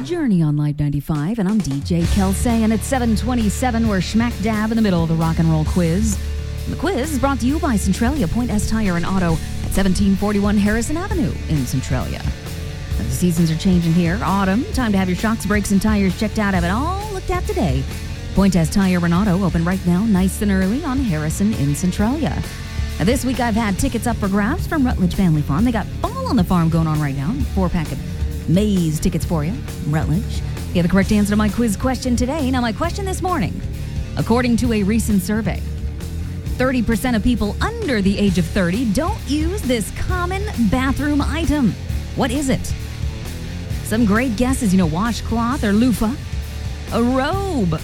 Journey on Live 95, and I'm DJ Kelsey, and it's 7:27. We're smack dab in the middle of the rock and roll quiz. And the quiz is brought to you by Centralia Point S Tire and Auto at 1741 Harrison Avenue in Centralia. Now, the seasons are changing here. Autumn, time to have your shocks, brakes, and tires checked out. Have it all looked at today. Point S Tire and Auto open right now, nice and early on Harrison in Centralia. Now, this week I've had tickets up for grabs from Rutledge Family Farm. They got Fall on the Farm going on right now. 4-pack of Maze tickets for you from Rutledge. You have the correct answer to my quiz question today. Now, my question this morning. According to a recent survey, 30% of people under the age of 30 don't use this common bathroom item. What is it? Some great guesses, washcloth or loofah, a robe,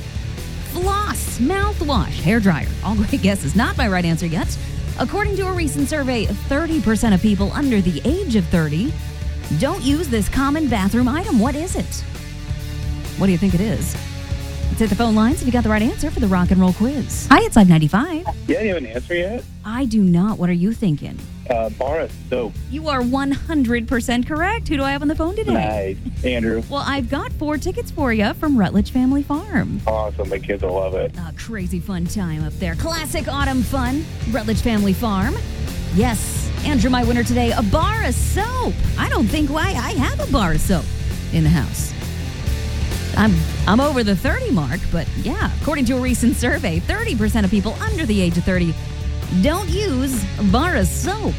floss, mouthwash, hairdryer. All great guesses. Not my right answer yet. According to a recent survey, 30% of people under the age of 30 don't use this common bathroom item. What is it? What do you think it is? Let's hit the phone lines if you got the right answer for the rock and roll quiz. Hi, it's Live 95. Yeah, you have an answer yet? I do not. What are you thinking? Bar of soap. You are 100% correct. Who do I have on the phone today? Nice. Andrew. Well, I've got 4 tickets for you from Rutledge Family Farm. Awesome. My kids will love it. A crazy fun time up there. Classic autumn fun. Rutledge Family Farm. Yes, Andrew, my winner today, a bar of soap. I don't think I have a bar of soap in the house. I'm over the 30 mark, but yeah, according to a recent survey, 30% of people under the age of 30 don't use a bar of soap.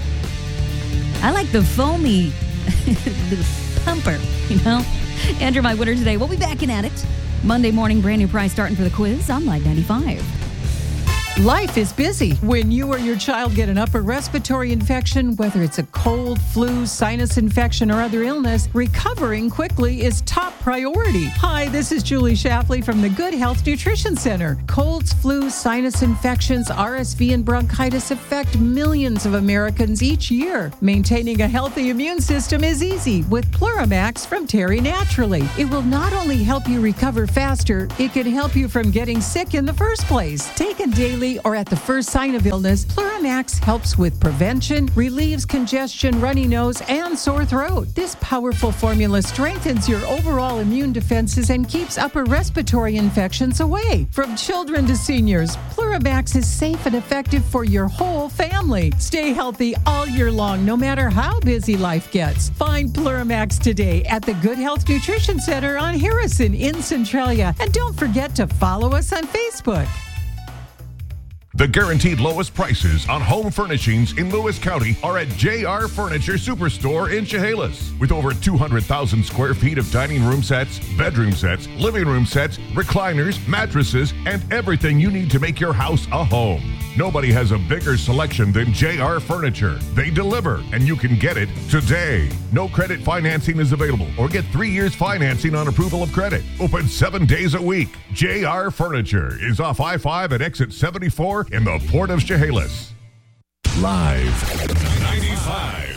I like the foamy, the pumper, Andrew, my winner today. We'll be back in at it Monday morning, brand new prize starting for the quiz on Live 95. Life is busy. When you or your child get an upper respiratory infection, whether it's a cold, flu, sinus infection, or other illness, recovering quickly is top priority. Hi, this is Julie Shafley from the Good Health Nutrition Center. Colds, flu, sinus infections, RSV, and bronchitis affect millions of Americans each year. Maintaining a healthy immune system is easy with Pluramax from Terry Naturally. It will not only help you recover faster, it can help you from getting sick in the first place. Taken daily or at the first sign of illness, Pluramax helps with prevention, relieves congestion, runny nose, and sore throat. This powerful formula strengthens your overall immune defenses and keeps upper respiratory infections away. From children to seniors, Pluramax is safe and effective for your whole family. Stay healthy all year long, no matter how busy life gets. Find Pluramax today at the Good Health Nutrition Center on Harrison in Centralia. And don't forget to follow us on Facebook. The guaranteed lowest prices on home furnishings in Lewis County are at JR Furniture Superstore in Chehalis. With over 200,000 square feet of dining room sets, bedroom sets, living room sets, recliners, mattresses, and everything you need to make your house a home. Nobody has a bigger selection than JR Furniture. They deliver, and you can get it today. No credit financing is available, or get 3 years financing on approval of credit. Open 7 days a week. JR Furniture is off I-5 at exit 74 in the Port of Chehalis. Live 95.